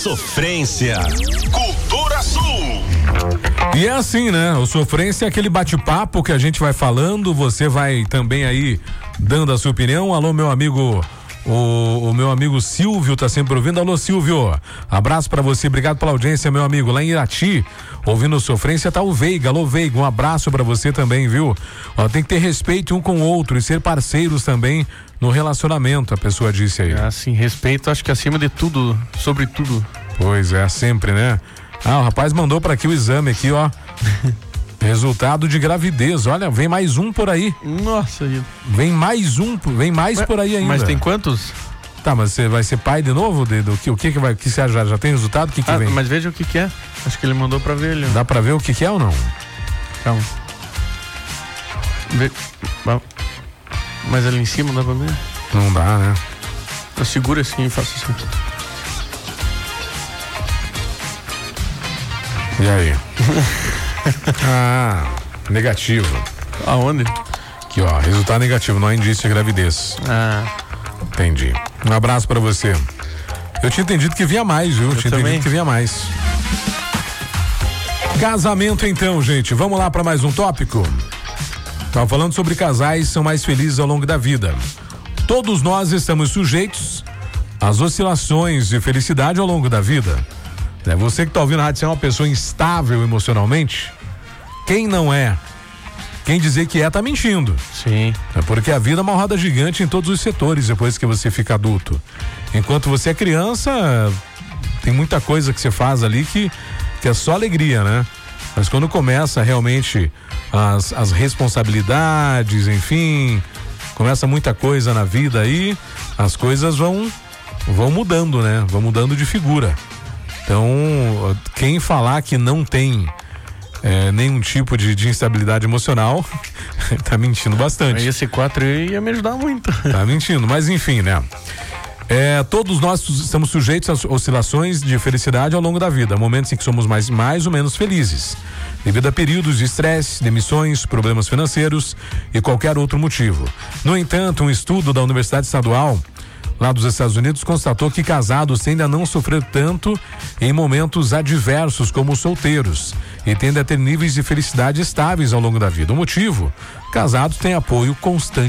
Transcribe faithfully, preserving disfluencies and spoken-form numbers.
Sofrência. Cultura Sul. E é assim, né? O Sofrência é aquele bate-papo que a gente vai falando, você vai também aí dando a sua opinião. Alô, meu amigo, o, o meu amigo Silvio tá sempre ouvindo. Alô, Silvio, abraço pra você, obrigado pela audiência, meu amigo. Lá em Irati, ouvindo Sofrência, tá o Veiga. Alô, Veiga, um abraço pra você também, viu? Ó, tem que ter respeito um com o outro e ser parceiros também no relacionamento, a pessoa disse aí. É assim, respeito acho que acima de tudo, sobre tudo. Pois é, sempre, né? Ah, o rapaz mandou pra aqui o exame aqui, ó. Resultado de gravidez, olha, vem mais um por aí. Nossa, vem mais um, vem mais mas, por aí ainda. Mas tem quantos? Tá, mas você vai ser pai de novo? De, do que, o que que vai, que você já, já tem resultado? O que que ah, vem? Mas veja o que que é. Acho que ele mandou pra ver ali. Dá pra ver o que que é ou não? Calma. Vê. Mas ali em cima dá pra ver? Não dá, né? Eu seguro assim e faço assim. E aí? Ah, negativo. Aonde? Aqui, ó, resultado negativo, não há indício de gravidez. Ah. Entendi. Um abraço pra você. Eu tinha entendido que vinha mais, viu? Eu tinha também. entendido que vinha mais. Casamento então, gente. Vamos lá pra mais um tópico? Tava falando sobre casais que são mais felizes ao longo da vida. Todos nós estamos sujeitos às oscilações de felicidade ao longo da vida. É, você que tá ouvindo a rádio, você é uma pessoa instável emocionalmente? Quem não é? Quem dizer que é, tá mentindo. Sim. É porque a vida é uma roda gigante em todos os setores depois que você fica adulto. Enquanto você é criança, tem muita coisa que você faz ali que, que é só alegria, né? Mas quando começa realmente as, as responsabilidades, enfim, começa muita coisa na vida aí, as coisas vão, vão mudando, né? Vão mudando de figura. Então, quem falar que não tem é, nenhum tipo de, de instabilidade emocional, tá mentindo bastante. Aí esse quatro aí ia me ajudar muito. Tá mentindo, mas enfim, né? É, todos nós estamos sujeitos às oscilações de felicidade ao longo da vida, momentos em que somos mais, mais ou menos felizes, devido a períodos de estresse, demissões, problemas financeiros e qualquer outro motivo. No entanto, um estudo da Universidade Estadual lá dos Estados Unidos constatou que casados tendem a não sofrer tanto em momentos adversos como os solteiros e tendem a ter níveis de felicidade estáveis ao longo da vida. O motivo? Casados têm apoio constante